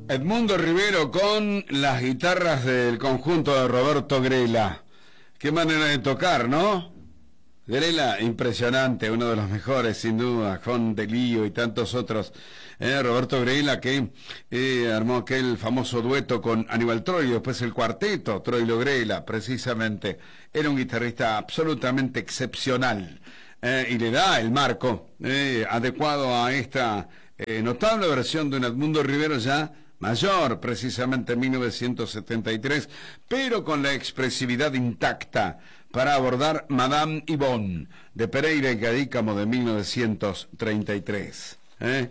Edmundo Rivero con las guitarras del conjunto de Roberto Grela. Qué manera de tocar, ¿no? Grela, impresionante, uno de los mejores, sin duda, con Delío y tantos otros. Roberto Grela, que armó aquel famoso dueto con Aníbal Troilo, después el cuarteto Troilo-Grela, precisamente. Era un guitarrista absolutamente excepcional. Y le da el marco adecuado a esta notable versión de un Edmundo Rivero ya mayor, precisamente en 1973, pero con la expresividad intacta para abordar Madame Yvonne de Pereira y Cadícamo de 1933.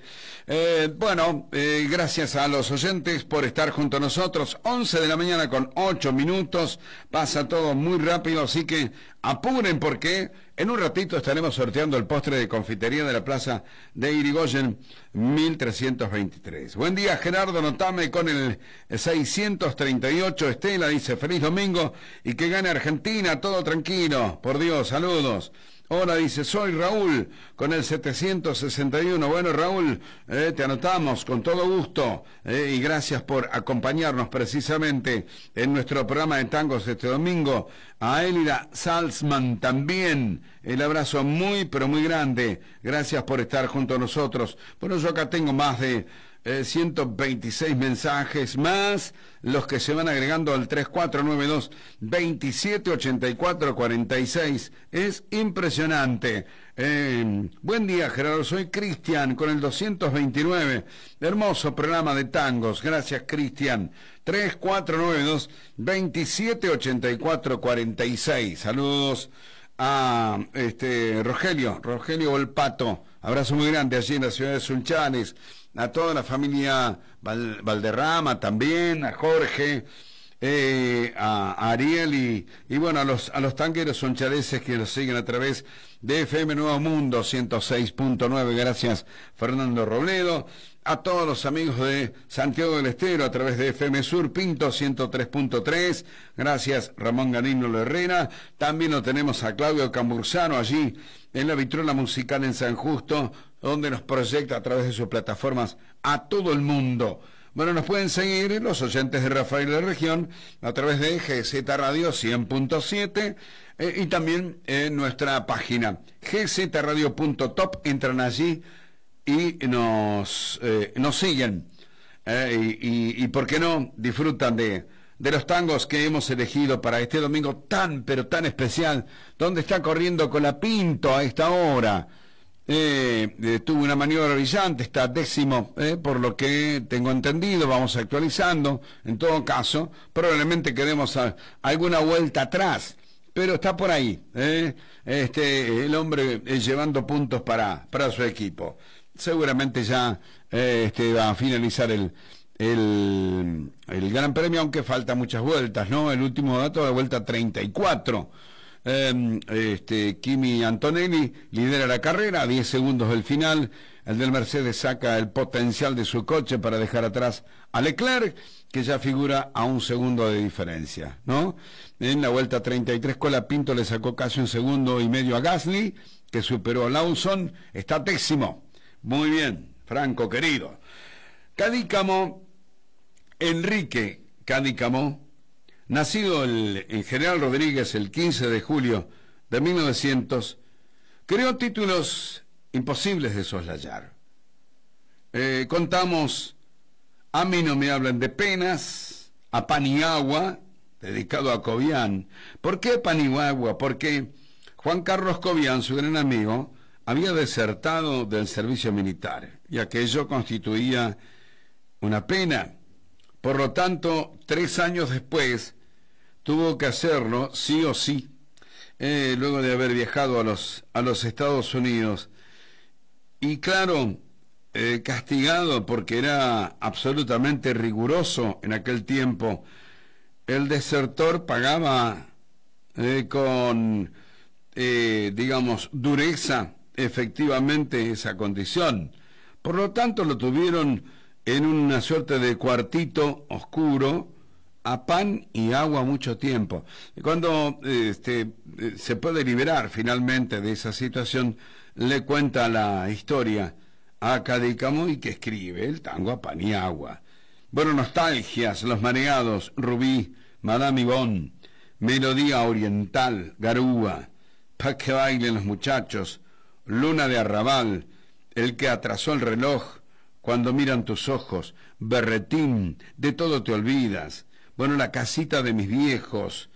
Gracias a los oyentes por estar junto a nosotros. 11 de la mañana con 8 minutos, pasa todo muy rápido, así que apuren porque en un ratito estaremos sorteando el postre de confitería de la plaza de Irigoyen 1323. Buen día, Gerardo, notame con el 638. Estela dice feliz domingo y que gane Argentina, todo tranquilo, por Dios, saludos. Hola, dice, soy Raúl, con el 761. Bueno, Raúl, te anotamos con todo gusto, y gracias por acompañarnos precisamente en nuestro programa de tangos este domingo. A Elida Salzman también, el abrazo muy, pero muy grande. Gracias por estar junto a nosotros. Bueno, yo acá tengo más de 126 mensajes, más los que se van agregando al 3492-278446. Es impresionante. Buen día, Gerardo, soy Cristian con el 229. Hermoso programa de tangos. Gracias, Cristian. 3492-278446. Saludos a Rogelio Volpato. Abrazo muy grande allí en la ciudad de Sunchales. A toda la familia Valderrama también, a Jorge, a Ariel y bueno, a los tangueros sonchaleses que nos siguen a través de FM Nuevo Mundo 106.9. Gracias, Fernando Robledo. A todos los amigos de Santiago del Estero a través de FM Sur Pinto 103.3. Gracias, Ramón Ganino Herrera. También lo tenemos a Claudio Cambursano allí en la Vitrola Musical en San Justo, donde nos proyecta a través de sus plataformas a todo el mundo. Bueno, nos pueden seguir los oyentes de Rafael de la Región a través de GZ Radio 100.7 y también en nuestra página gzradio.top. Entran allí y nos siguen y por qué no disfrutan de los tangos que hemos elegido para este domingo tan pero tan especial, donde está corriendo Colapinto a esta hora. Tuvo una maniobra brillante, está décimo, por lo que tengo entendido. Vamos actualizando. En todo caso, probablemente quedemos alguna vuelta atrás, pero está por ahí, el hombre llevando puntos para su equipo. Seguramente ya va a finalizar el Gran Premio, aunque falta muchas vueltas, ¿no? El último dato de vuelta 34. Kimi Antonelli lidera la carrera a 10 segundos del final. El del Mercedes saca el potencial de su coche para dejar atrás a Leclerc, que ya figura a 1 segundo de diferencia, ¿no? En la vuelta 33 Colapinto le sacó casi 1,5 segundos a Gasly, que superó a Lawson. Está décimo. Muy bien, Franco querido. Cadícamo, Enrique Cadícamo, nacido en General Rodríguez el 15 de julio de 1900, creó títulos imposibles de soslayar. Contamos A mí no me hablan de penas, a Pan y Agua, dedicado a Cobian. ¿Por qué Pan y Agua? Porque Juan Carlos Cobian, su gran amigo, había desertado del servicio militar y aquello constituía una pena. Por lo tanto, 3 años después tuvo que hacerlo sí o sí, luego de haber viajado a los Estados Unidos. Y claro, castigado porque era absolutamente riguroso en aquel tiempo. El desertor pagaba con, dureza efectivamente esa condición. Por lo tanto, lo tuvieron en una suerte de cuartito oscuro, a pan y agua mucho tiempo. Y cuando se puede liberar finalmente de esa situación, le cuenta la historia a Cadícamo y que escribe el tango A Pan y Agua. Bueno, nostalgias, Los Mareados, Rubí, Madame Yvonne, Melodía Oriental, Garúa, Pa' que bailen los muchachos, Luna de Arrabal, El que atrasó el reloj, Cuando miran tus ojos, Berretín, De todo te olvidas, bueno, La casita de mis viejos,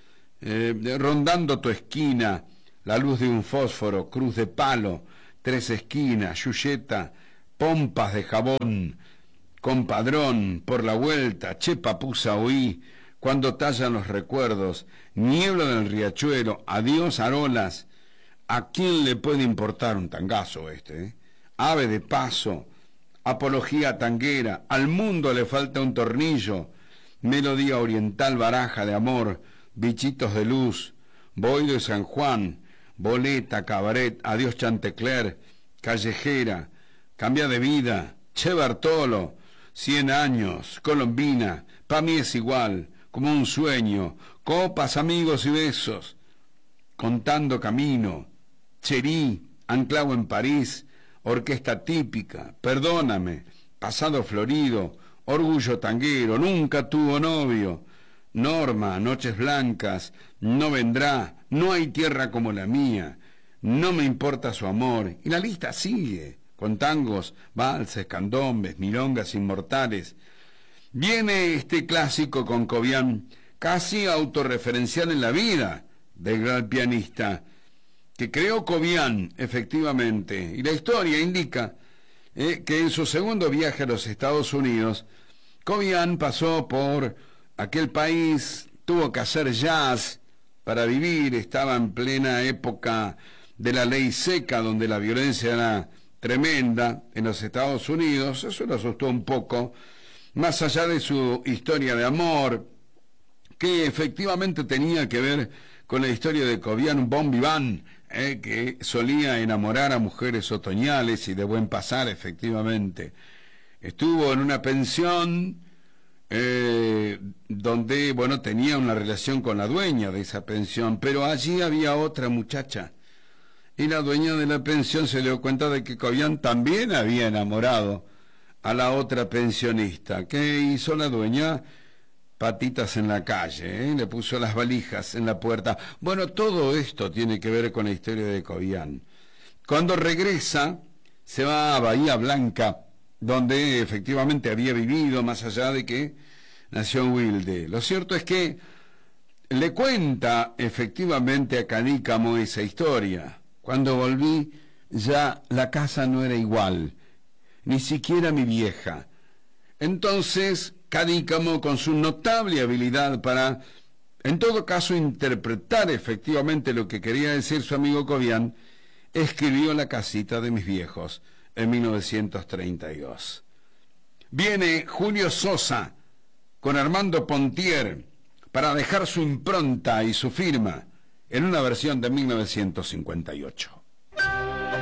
Rondando tu esquina, La luz de un fósforo, Cruz de palo, Tres esquinas, Yuyeta, Pompas de jabón, Compadrón, Por la vuelta, Che papusa oí, Cuando tallan los recuerdos, Niebla del riachuelo, Adiós Arolas. ¿A quién le puede importar un tangazo este? Ave de paso, Apología tanguera, Al mundo le falta un tornillo, Melodía oriental, Baraja de amor, Bichitos de luz, Boido de San Juan, Boleta, Cabaret, Adiós Chantecler, Callejera, Cambia de vida, Che Bartolo, 100 años, Colombina, pa' mí es igual, como un sueño, copas, amigos y besos, Contando camino, Cherí, Anclao en París, Orquesta típica, Perdóname, Pasado florido, Orgullo tanguero, Nunca tuvo novio, Norma, Noches blancas, No vendrá, No hay tierra como la mía, No me importa su amor, y la lista sigue, con tangos, valses, candombes, milongas inmortales. Viene este clásico con Cobian, casi autorreferencial en la vida del gran pianista, que creó Cobian, efectivamente, y la historia indica que en su segundo viaje a los Estados Unidos, Cobian pasó por aquel país, tuvo que hacer jazz para vivir, estaba en plena época de la ley seca, donde la violencia era tremenda en los Estados Unidos, eso lo asustó un poco, más allá de su historia de amor, que efectivamente tenía que ver con la historia de Cobian Bon Vivant, que solía enamorar a mujeres otoñales y de buen pasar, efectivamente. Estuvo en una pensión donde, bueno, tenía una relación con la dueña de esa pensión, pero allí había otra muchacha, y la dueña de la pensión se dio cuenta de que Cobian también había enamorado a la otra pensionista. ¿Qué hizo la dueña? Patitas en la calle, le puso las valijas en la puerta. Bueno, todo esto tiene que ver con la historia de Cobian. Cuando regresa, se va a Bahía Blanca, donde efectivamente había vivido, más allá de que nació en Wilde. Lo cierto es que le cuenta efectivamente a Cadícamo esa historia. Cuando volví, ya la casa no era igual, ni siquiera mi vieja. Entonces, Cadícamo, con su notable habilidad para, en todo caso, interpretar efectivamente lo que quería decir su amigo Cobian, escribió La casita de mis viejos en 1932. Viene Julio Sosa con Armando Pontier para dejar su impronta y su firma en una versión de 1958.